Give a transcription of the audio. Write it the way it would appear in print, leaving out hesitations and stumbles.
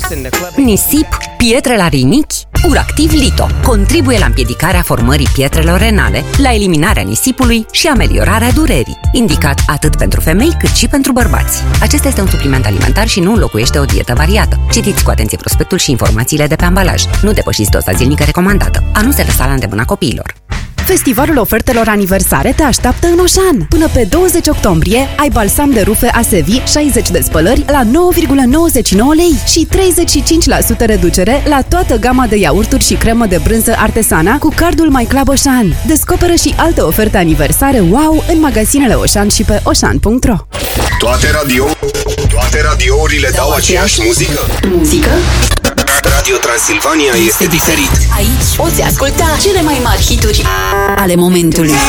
Nisip, pietre la rinichi? Uractiv Lito contribuie la împiedicarea formării pietrelor renale, la eliminarea nisipului și ameliorarea durerii. Indicat atât pentru femei cât și pentru bărbați. Acesta este un supliment alimentar și nu înlocuiește o dietă variată. Citiți cu atenție prospectul și informațiile de pe ambalaj. Nu depășiți doza zilnică recomandată. A nu se lăsa la îndemâna copiilor. Festivalul ofertelor aniversare te așteaptă în Oșan. Până pe 20 octombrie ai balsam de rufe Asevi 60 de spălări la 9,99 lei și 35% reducere la toată gama de iaurturi și cremă de brânză Artesana cu cardul My Club Oșan. Descoperă și alte oferte aniversare wow în magazinele Oșan și pe oșan.ro. Toate radiourile dau aceeași muzică? Radio Transilvania este diferit. Aici poți asculta cele mai mari hituri ale momentului.